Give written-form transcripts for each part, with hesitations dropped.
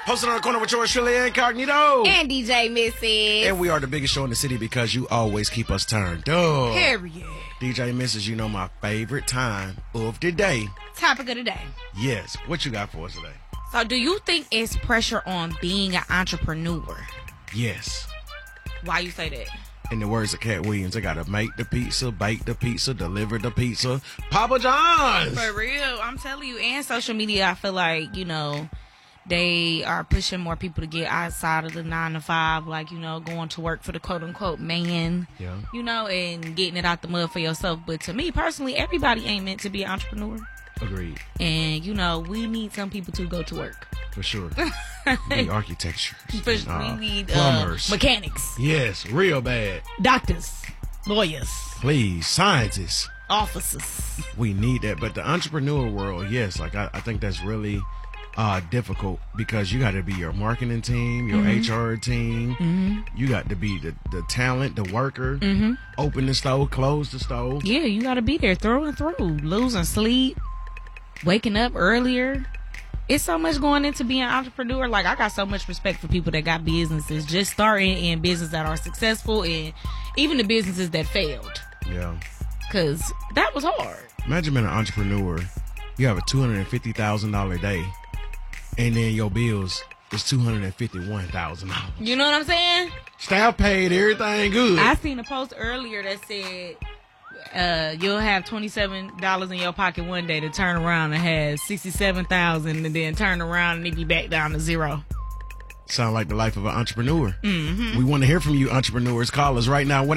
Posted on the corner with yours truly, Incognito. And DJ Mrs. And we are the biggest show in the city because you always keep us turned up. Period. DJ Mrs., you know my favorite time of the day. Topic of the day. Yes. What you got for us today? So do you think it's pressure on being an entrepreneur? Yes. Why you say that? In the words of Cat Williams, I gotta make the pizza, bake the pizza, deliver the pizza. Papa John's! For real, I'm telling you. And social media, I feel like, you know, they are pushing more people to get outside of the 9 to 5, like, you know, going to work for the quote unquote man, Yeah. you know, and getting it out the mud for yourself. But to me personally, everybody ain't meant to be an entrepreneur. Agreed. And, you know, we need some people to go to work. For sure. We need architecture. We need plumbers. mechanics, Yes, real bad. doctors, lawyers, Please, scientists. officers. We need that. But the entrepreneur world, yes, like I think that's really difficult because you got to be your marketing team, your HR team. You got to be the talent, the worker. Open the stove, close the stove. Yeah, you got to be there through and through. Losing sleep, waking up earlier. It's so much going into being an entrepreneur. Like, I got so much respect for people that got businesses, just starting in business that are successful, and even the businesses that failed. Yeah. Because that was hard. Imagine being an entrepreneur. You have a $250,000 day, and then your bills is $251,000. You know what I'm saying? Staff paid, everything good. I seen a post earlier that said you'll have $27 in your pocket one day to turn around and have $67,000 and then turn around and it be back down to zero. Sound like the life of an entrepreneur. We want to hear from you, entrepreneurs. Call us right now,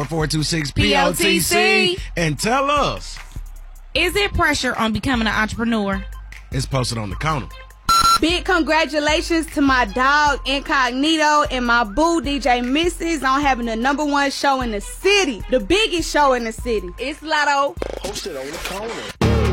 1-844-426-PLTC, and tell us. Is there pressure on becoming an entrepreneur? It's posted on the counter. Big congratulations to my dog Incognito and my boo DJ Mrs. on having the #1 show in the city. The biggest show in the city. It's Lotto. Posted on the corner.